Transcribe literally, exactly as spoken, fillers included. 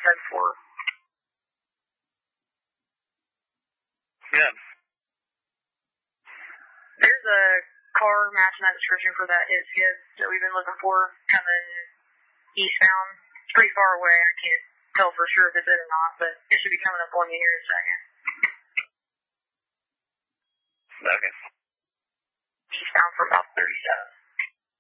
ten four. Yeah. There's a car matching that description for that hit skid that we've been looking for, coming eastbound. It's pretty far away. I can't tell for sure if it's it or not, but it should be coming up on you here in a second. Okay. Eastbound for about thirty-seven.